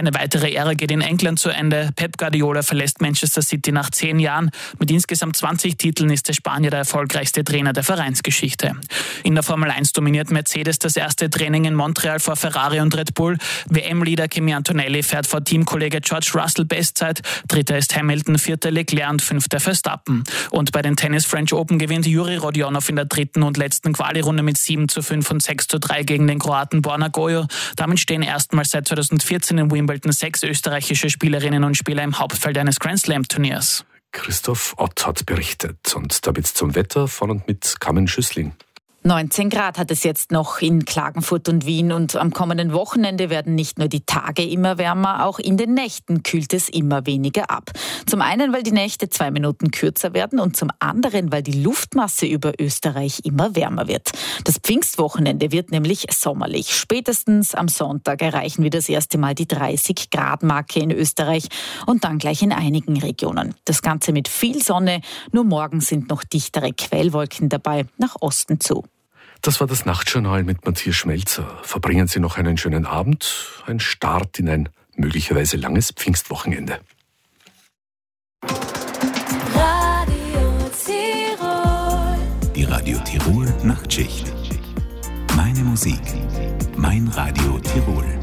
Eine weitere Ära geht in England zu Ende. Pep Guardiola verlässt Manchester City nach 10 Jahren. Mit insgesamt 20 Titeln ist der Spanier der erfolgreichste Trainer der Vereinsgeschichte. In der Formel 1 dominiert Mercedes das erste Training in Montreal vor Ferrari und Red Bull. WM-Leader Kimi Antonelli fährt vor Teamkollege George Russell Bestzeit. Dritter ist Hamilton, vierter Leclerc und fünfter Verstappen. Und bei den Tennis French Open gewinnt Juri Rodionov in der dritten und letzten Quali-Runde mit 7:5 und 6:3 gegen den Kroaten Borna Gojo. Damit stehen erstmals seit 2014 in Wimbledon 6 österreichische Spielerinnen und Spieler im Hauptfeld eines Grand-Slam-Turniers. Christoph Ott hat berichtet. Und damit zum Wetter von und mit Carmen Schüssling. 19 Grad hat es jetzt noch in Klagenfurt und Wien und am kommenden Wochenende werden nicht nur die Tage immer wärmer, auch in den Nächten kühlt es immer weniger ab. Zum einen, weil die Nächte 2 Minuten kürzer werden und zum anderen, weil die Luftmasse über Österreich immer wärmer wird. Das Pfingstwochenende wird nämlich sommerlich. Spätestens am Sonntag erreichen wir das erste Mal die 30-Grad-Marke in Österreich und dann gleich in einigen Regionen. Das Ganze mit viel Sonne, nur morgen sind noch dichtere Quellwolken dabei, nach Osten zu. Das war das Nachtjournal mit Matthias Schmelzer. Verbringen Sie noch einen schönen Abend, ein Start in ein möglicherweise langes Pfingstwochenende. Radio Tirol. Die Radio Tirol Nachtschicht. Meine Musik, mein Radio Tirol.